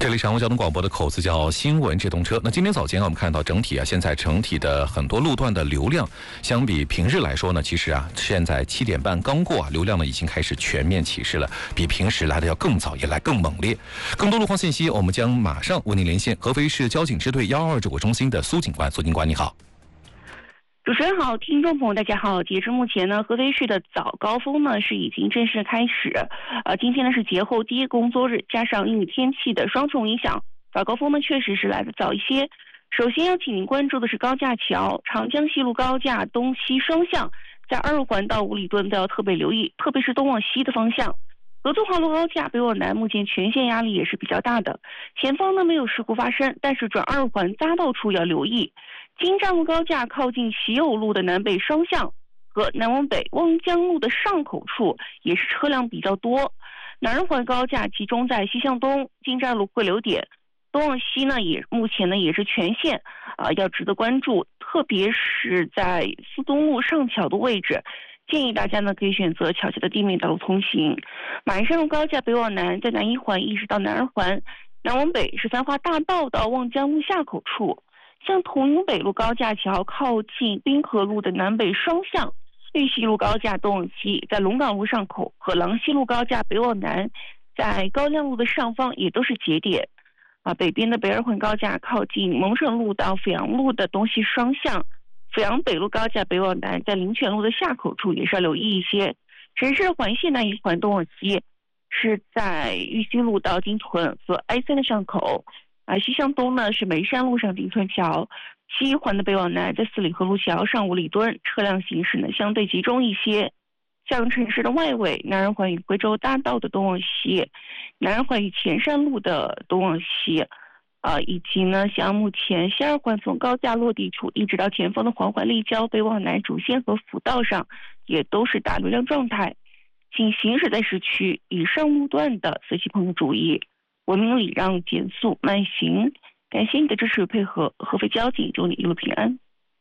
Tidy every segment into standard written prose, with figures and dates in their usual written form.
这里是长江交通广播的口子叫新闻直通车。那今天早间我们看到整体现在整体的很多路段的流量，相比平日来说呢，其实现在7点半刚过流量呢已经开始全面起势了，比平时来的要更早，也来更猛烈。更多路况信息，我们将马上为您连线合肥市交警支队122指挥中心的苏警官。苏警官，你好。 主持人好，听众朋友大家好。截至目前呢，合肥市的早高峰呢是已经正式开始。今天呢是节后第一个工作日，加上阴雨天气的双重影响，早高峰呢确实是来得早一些。首先要请您关注的是高架桥，长江西路高架东西双向，在2环到五里墩都要特别留意，特别是东往西的方向。合作化路高架北往南目前全线压力也是比较大的，前方呢没有事故发生，但是转2环匝道处要留意。金站路高架靠近喜友路的南北双向和南往北望江路的上口处也是车辆比较多。南2环高架集中在西向东金站路汇流点，东往西呢目前呢也是全线要值得关注，特别是在四东路上桥的位置，建议大家呢可以选择桥下的地面道路通行。马鞍山路高架北往南在南1环一直到南2环，南往北是三华大道到望江路下口处。像同营北路高架桥靠近滨河路的南北双向，玉溪路高架东往西在龙岗路上口和郎西路高架北往南在高亮路的上方也都是节点。北边的北2环高架靠近蒙城路到阜阳路的东西双向，阜阳北路高架北往南在灵泉路的下口处也是要留意一些。城市环线南1环东往西是在玉溪路到金屯和 I3 的上口。西向东呢是眉山路上金屯桥，西1环的北往南在四里河路桥上五里墩，车辆行驶呢相对集中一些。像城市的外围，南2环与徽州大道的东往西，南2环与前山路的东往西，以及呢像目前西2环从高架落地处一直到前方的环环立交北往南主线和辅道上，也都是大流量状态。请行驶在市区以上路段的司机朋友注意，文明礼让，减速慢行。感谢你的支持与配合，合肥交警祝你一路平安。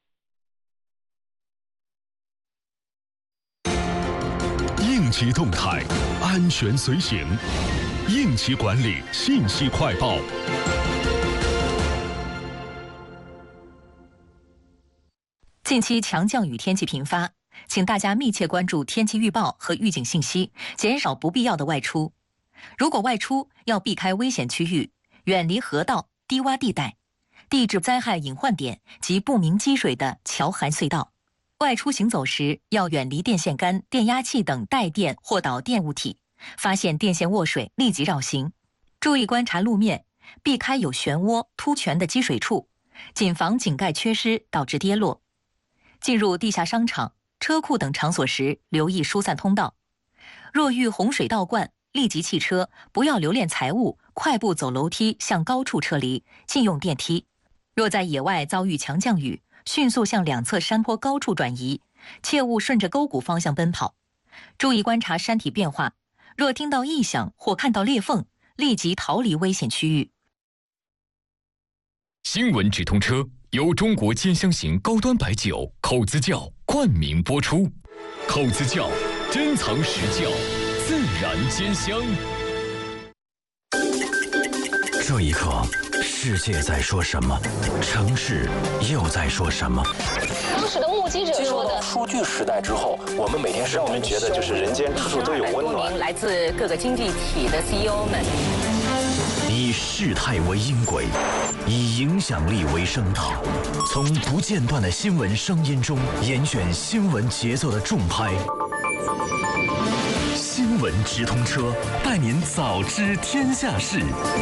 应急动态，安全随行，应急管理信息快报。 近期强降雨天气频发，请大家密切关注天气预报和预警信息，减少不必要的外出。如果外出，要避开危险区域，远离河道、低洼地带、地质灾害隐患点及不明积水的桥涵隧道。外出行走时，要远离电线杆、电压器等带电或导电物体，发现电线卧水立即绕行。注意观察路面，避开有漩涡、凸泉的积水处，谨防井盖缺失导致跌落。进入地下商场、车库等场所时，留意疏散通道。若遇洪水倒灌，立即弃车，不要留恋财物，快步走楼梯向高处撤离，禁用电梯。若在野外遭遇强降雨，迅速向2侧山坡高处转移，切勿顺着沟谷方向奔跑。注意观察山体变化，若听到异响或看到裂缝，立即逃离危险区域。 新闻直通车由中国兼香型高端白酒口子窖冠名播出，口子窖珍藏实窖，自然兼香。 这一刻，世界在说什么？城市又在说什么？ 当时的目击者说的， 数据时代之后，我们每天让我们觉得就是人间处处都有温暖。 来自各个经济体的 CEO 们， 以事态为音轨，以影响力为声道，从不间断的新闻声音中严选新闻节奏的重拍。新闻直通车，带您早知天下事。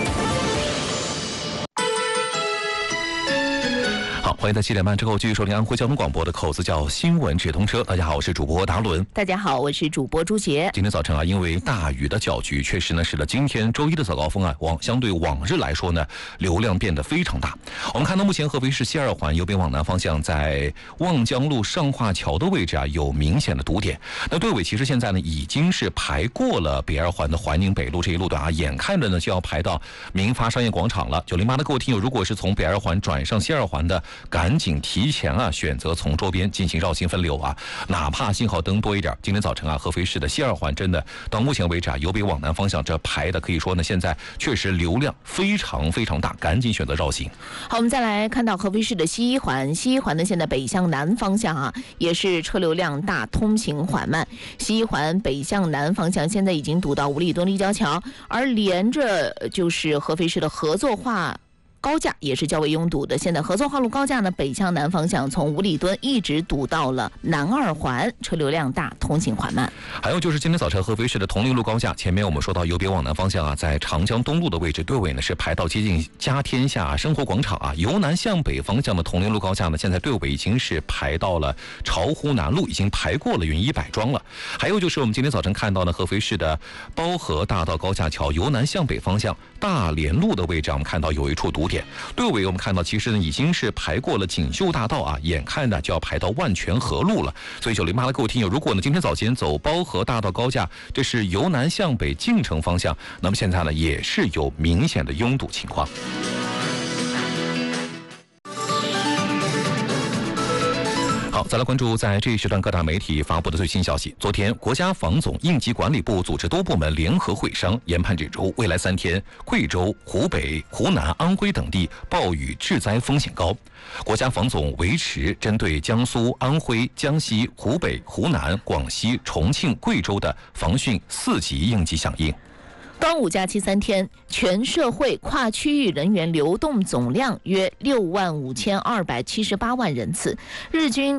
好，欢迎在7点半之后继续收听安徽交通广播的口子叫新闻直通车。大家好，我是主播达伦。 大家好，我是主播朱杰。 今天早晨因为大雨的搅局，确实呢使得今天周一的早高峰相对往日来说呢，流量变得非常大。我们看到目前合肥市西2环由北往南方向，在望江路上化桥的位置有明显的堵点。那队尾其实现在呢已经是排过了北2环的环宁北路这一路段眼看着呢就要排到民发商业广场了。908的各位听友，如果是从北2环转上西2环的， 赶紧提前选择从周边进行绕行分流哪怕信号灯多一点。今天早晨合肥市的西二环真的到目前为止由北往南方向这排的可以说呢，现在确实流量非常非常大，赶紧选择绕行。 好，我们再来看到合肥市的西一环，西一环呢现在北向南方向也是车流量大，通行缓慢。西一环北向南方向现在已经堵到五里墩立交桥，而连着就是合肥市的合作化高架也是较为拥堵的。现在合作化路高架呢，北向南方向从五里墩一直堵到了南二环，车流量大，通行缓慢。 还有就是今天早晨合肥市的铜陵路高架，前面我们说到由北往南方向在长江东路的位置，队尾呢是排到接近家天下生活广场由南向北方向的铜陵路高架呢，现在队尾已经是排到了巢湖南路，已经排过了云一百庄了。还有就是我们今天早晨看到呢，合肥市的包河大道高架桥由南向北方向大连路的位置，我们看到有一处堵点。队尾我们看到其实呢已经是排过了锦绣大道眼看呢就要排到万泉河路了。所以9008的各位听友，如果呢今天早前走包河大道高架，这是由南向北进城方向，那么现在呢也是有明显的拥堵情况。好，再来关注在这一时段各大媒体发布的最新消息。昨天，国家防总应急管理部组织多部门联合会商，研判指出，未来3天，贵州、湖北、湖南、安徽等地暴雨致灾风险高。国家防总维持针对江苏、安徽、江西、湖北、湖南、广西、重庆、贵州的防汛4级应急响应。 端午假期3天，全社会跨区域人员流动总量约65278万人次，日均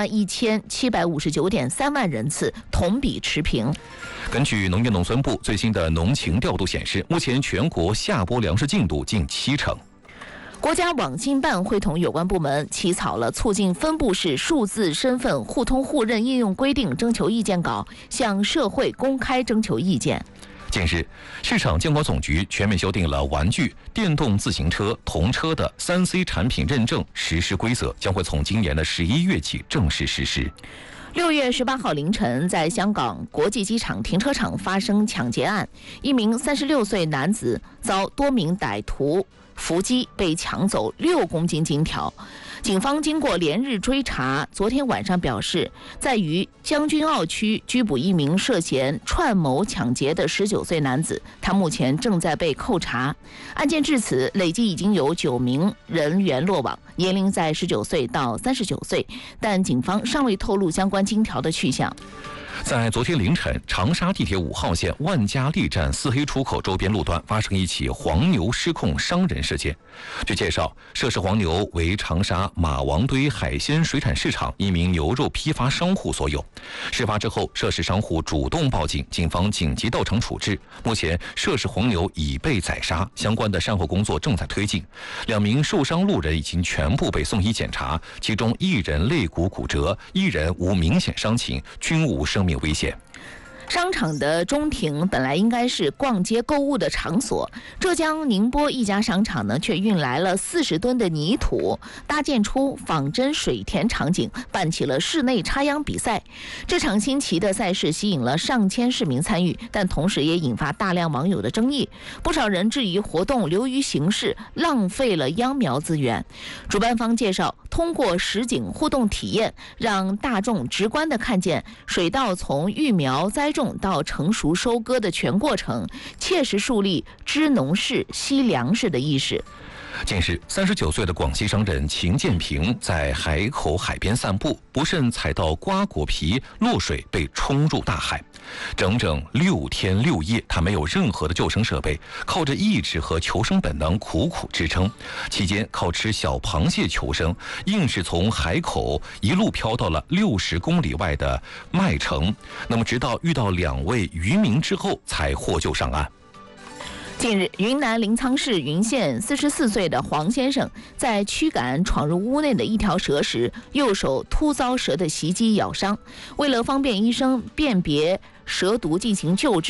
21759.3万人次，同比持平。 根据农业农村部最新的农情调度显示，目前全国下播粮食进度近70%。 国家网信办会同有关部门起草了促进分布式数字身份互通互认应用规定征求意见稿，向社会公开征求意见。 近日，市场监管总局全面修订了玩具、电动自行车、童车的3C 产品认证实施规则，将会从今年的11月起正式实施。 6月18号凌晨，在香港国际机场停车场发生抢劫案，一名36岁男子遭多名歹徒伏击，被抢走6公斤金条。警方经过连日追查，昨天晚上表示，在于将军澳区拘捕一名涉嫌串谋抢劫的19岁男子，他目前正在被扣查。案件至此累计已经有9名人员落网，年龄在19岁到39岁，但警方尚未透露相关金条的去向。 在昨天凌晨，长沙地铁5号线万家利站4黑出口周边路段发生一起黄牛失控伤人事件。据介绍，涉事黄牛为长沙马王堆海鲜水产市场一名牛肉批发商户所有。事发之后，涉事商户主动报警，警方紧急到场处置。目前，涉事黄牛已被宰杀，相关的善后工作正在推进。2名受伤路人已经全部被送医检查，其中1人肋骨骨折，1人无明显伤情，均无生命危险。 商场的中庭本来应该是逛街购物的场所，浙江宁波一家商场呢，却运来了40吨的泥土，搭建出仿真水田场景，办起了室内插秧比赛。这场新奇的赛事吸引了上千市民参与，但同时也引发大量网友的争议。不少人质疑活动流于形式，浪费了秧苗资源。主办方介绍，通过实景互动体验，让大众直观地看见水稻从育苗栽种到成熟收割的全过程，切实树立知农事、惜粮食的意识。 近日，39岁的广西商人秦建平在海口海边散步，不慎踩到瓜果皮，落水被冲入大海。整整6天6夜，他没有任何的救生设备，靠着意志和求生本能苦苦支撑。期间靠吃小螃蟹求生，硬是从海口一路漂到了60公里外的麦城。那么直到遇到2位渔民之后，才获救上岸。 近日，云南临沧市云县44岁的黄先生在驱赶闯入屋内的一条蛇时，右手突遭蛇的袭击咬伤。为了方便医生辨别蛇毒进行救治，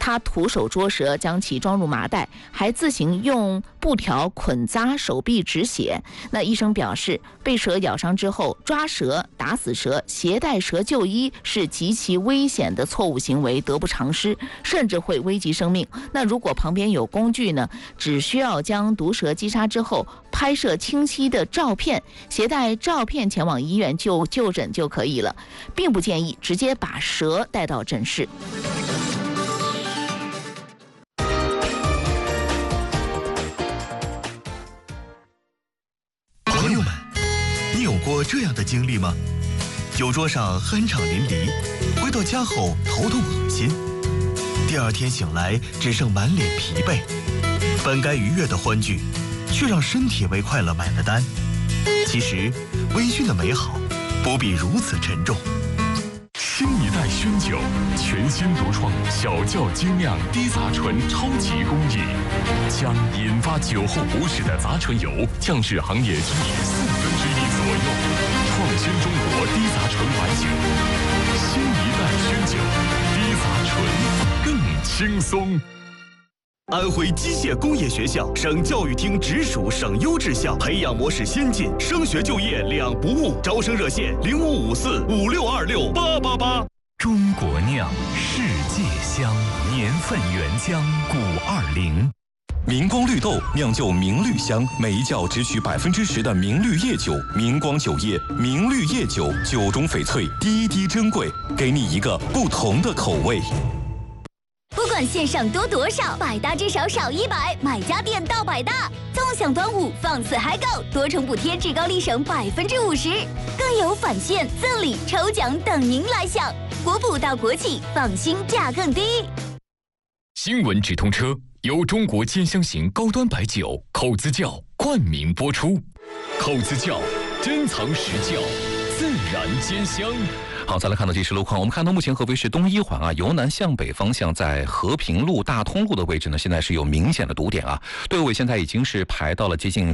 他徒手捉蛇，将其装入麻袋，还自行用布条捆扎手臂止血。那医生表示，被蛇咬伤之后抓蛇、打死蛇、携带蛇就医是极其危险的错误行为，得不偿失，甚至会危及生命。那如果旁边有工具呢，只需要将毒蛇击杀之后拍摄清晰的照片，携带照片前往医院就诊就可以了，并不建议直接把蛇带到诊室。 朋友们，你有过这样的经历吗？酒桌上酣畅淋漓，回到家后头痛恶心，第二天醒来只剩满脸疲惫，本该愉悦的欢聚，却让身体为快乐买了单。其实，微醺的美好不必如此沉重。 新一代熏酒，全新独创小窖精酿低杂醇超级工艺，将引发酒后不适的杂醇油降至行业居1/4左右，创新中国低杂醇白酒。新一代熏酒，低杂醇更轻松。 安徽机械工业学校省教育厅直属省优质校，培养模式先进，升学就业两不误。招生热线055456268888。 中国酿，世界香，年份原浆520。 明光绿豆酿就明绿香，每一窖只取10%的明绿叶酒。明光酒业明绿叶酒，酒中翡翠，滴滴珍贵，给你一个不同的口味。 不管线上多多少，百搭至少少100，买家电到百大。纵享端午，放肆嗨购，多重补贴，至高立省50%，更有返现、赠礼、抽奖等您来享。国补到国企，放心价更低。 新闻直通车由中国尖香型高端白酒口子窖冠名播出。口子窖，珍藏实窖，自然尖香。 好，再来看到即时路况。我们看到目前合肥市东一环啊，由南向北方向在和平路、大通路的位置呢，现在是有明显的堵点啊，队伍现在已经是排到了接近